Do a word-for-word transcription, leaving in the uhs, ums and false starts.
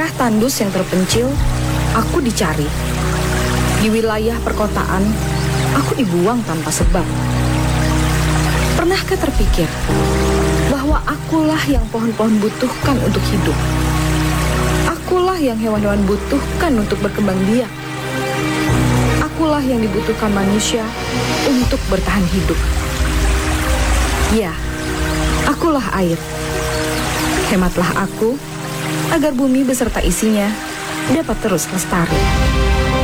daerah tandus yang terpencil, aku dicari. Di wilayah perkotaan, aku dibuang tanpa sebab. Pernahkah terpikir bahwa akulah yang pohon-pohon butuhkan untuk hidup? Akulah yang hewan-hewan butuhkan untuk berkembang biak. Akulah yang dibutuhkan manusia untuk bertahan hidup. Ya, akulah air. Hematlah aku agar bumi beserta isinya dapat terus lestari.